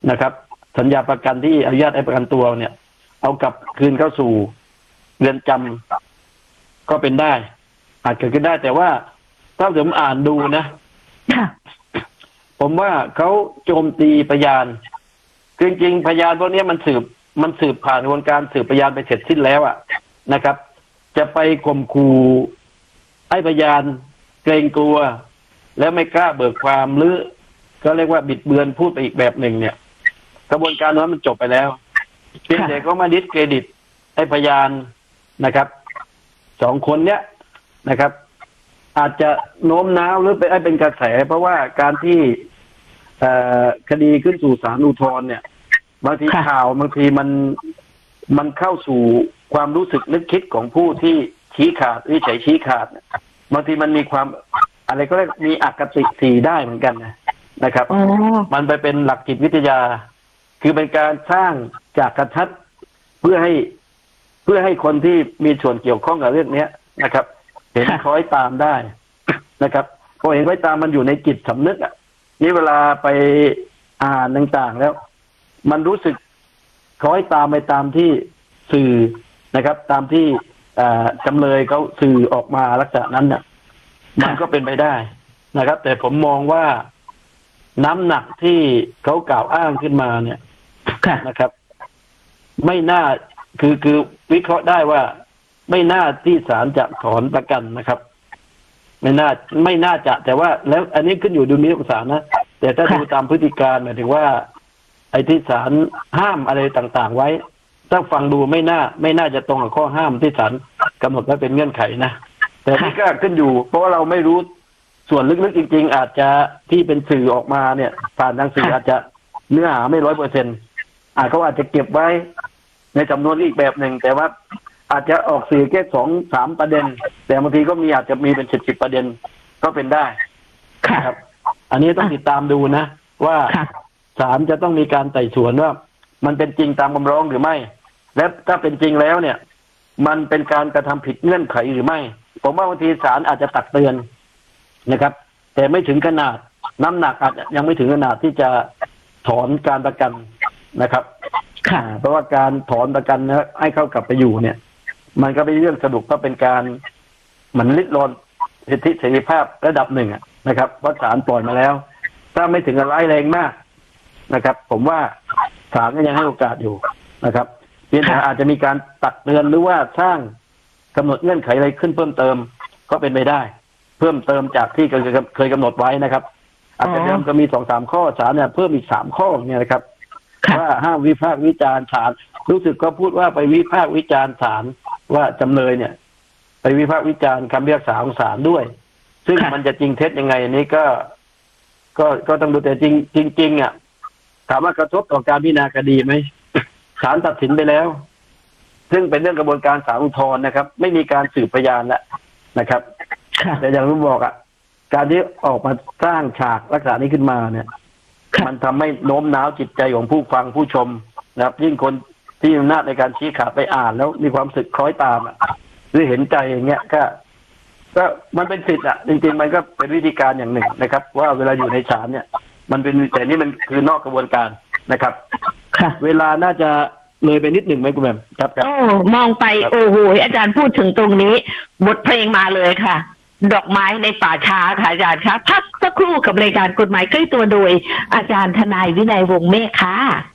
นะครับสัญญาประกันที่อนุญาตให้ประกันตัวเนี่ยเอากลับคืนเข้าสู่เรือนจำก็เป็นได้อาจเกิดขึ้นได้แต่ว่าถ้าผมอ่านดูนะผมว่าเขาโจมตีพยานจริงๆพยานพวกนี้มันสืบผ่านกระบวนการสืบพยานไปเสร็จสิ้นแล้วนะครับจะไปข่มขู่ให้พยานเกรงกลัวแล้วไม่กล้าเบิกความหรือก็เรียกว่าบิดเบือนพูดไปอีกแบบหนึ่งเนี่ยกระบวนการนั้นมันจบไปแล้วเพียงแต่ก็มาดิสเครดิตให้พยานนะครับ2 คนเนี้ยนะครับอาจจะโน้มน้าวหรือเป็นกระแสเพราะว่าการที่คดีขึ้นสู่ศาลอุทธรณ์เนี่ยบางทีข่าวบางทีมันเข้าสู่ความรู้สึกนึกคิดของผู้ที่ชี้ขาดวิจัยชี้ขาดบางทีมันมีความอะไรก็เรียกมีอคติสีได้เหมือนกันนะครับมันไปเป็นหลักจิตวิทยาคือเป็นการสร้างจากกระทัดเพื่อให้คนที่มีส่วนเกี่ยวข้องกับเรื่องนี้นะครับเห็นคล้อยตามได้นะครับพอเห็นคล้อยตามมันอยู่ในจิตสำนึกนี่เวลาไปอ่านต่างๆแล้วมันรู้สึกคล้อยตามไปตามที่สื่อนะครับตามที่จำเลยเขาสื่อออกมาลักษณะนั้นเนี่ยมันก็เป็นไปได้นะครับแต่ผมมองว่าน้ำหนักที่เขากล่าวอ้างขึ้นมาเนี่ยนะครับไม่น่าคือวิเคราะห์ได้ว่าไม่น่าที่ศาลจะถอนประกันนะครับไม่น่าจะแต่ว่าแล้วอันนี้ขึ้นอยู่ดุลพินิจของศาลนะแต่ถ้าดูตามพฤติการหมายถึงว่าไอ้ที่ศาลห้ามอะไรต่างๆไว้ถ้าฟังดูไม่น่าจะตรงกับข้อห้ามที่ศาลกำหนดไว้เป็นเงื่อนไขนะแต่นี่ก็ขึ้นอยู่เพราะว่าเราไม่รู้ส่วนลึกๆจริงๆอาจจะที่เป็นสื่อออกมาเนี่ยผ่านทางสื่ออาจจะเนื้อหาไม่100%เขาอาจจะเก็บไว้ในจำนวนอีกแบบหนึ่งแต่ว่าอาจจะออกสื่อแค่2-3 ประเด็นแต่บางทีก็อาจจะมีเป็น10 ประเด็นก็เป็นได้ครับอันนี้ต้องติดตามดูนะว่าศาลจะต้องมีการไต่สวนว่ามันเป็นจริงตามคำร้องหรือไม่และถ้าเป็นจริงแล้วเนี่ยมันเป็นการกระทำผิดเงื่อนไขหรือไม่ผมว่าบางทีศาลอาจจะตักเตือนนะครับแต่ไม่ถึงขนาดน้ำหนักอาจจะยังไม่ถึงขนาดที่จะถอนการประกันนะครับเพราะว่าการถอนประกันให้เข้ากลับไปอยู่เนี่ยมันก็เป็นเรื่องสนุกก็เป็นการเหมือนลิดรอนสิทธิเสรีภาพระดับหนึ่งนะครับเพราะศาลปล่อยมาแล้วถ้าไม่ถึงกับร้ายแรงมากนะครับผมว่าศาลก็ยังให้โอกาสอยู่นะครับเพียงแต่อาจจะมีการตักเตือนหรือว่าสร้างกำหนดเงื่อนไขอะไรขึ้นเพิ่มเติมก็เป็นไปได้เพิ่มเติมจากที่เคยกำหนดไว้นะครับอาจจะเดิมก็มี2-3 ข้อศาลเนี่ยเพิ่มอีก3 ข้อเนี่ยนะครับว่าห้ามวิพากษ์วิจารณ์ศาลรู้สึกก็พูดว่าไปวิพากษ์วิจารณ์ศาลว่าจำเลยเนี่ยไปวิพากษ์วิจารณ์คำพิพากษาของศาลด้วยซึ่งมันจะจริงเท็จยังไงนี้ก็ต้องดูแต่จริงถามว่ากระทบต่อการพิจารณาคดีไหมศาลตัดสินไปแล้วซึ่งเป็นเรื่องกระบวนการศาลอุทธรณ์นะครับไม่มีการสืบพยานแล้วนะครับแต่อย่างที่บอกการที่ออกมาสร้างฉากลักษณะนี้ขึ้นมาเนี่ยมันทำให้โน้มน้าวจิตใจของผู้ฟังผู้ชมนะครับยิ่งคนที่มีอำนาจในการชี้ขาดไปอ่านแล้วมีความสึกคล้อยตามหรือเห็นใจอย่างเงี้ยก็มันเป็นสิทธิ์จริงๆมันก็เป็นวิธีการอย่างหนึ่งนะครับว่าเวลาอยู่ในศาลเนี่ยมันเป็นแต่นี่มันคือนอกกระบวนการนะครับเวลาน่าจะเลยไปนิดหนึ่งไหมคุณแม่ครับมองไปโอ้โหอาจารย์พูดถึงตรงนี้บทเพลงมาเลยค่ะดอกไม้ในป่าช้าค่ะอาจารย์คะพักสักครู่กับรายการกฎหมายใกล้ตัวโดยอาจารย์ทนายวินัยวงศ์เมฆค่ะ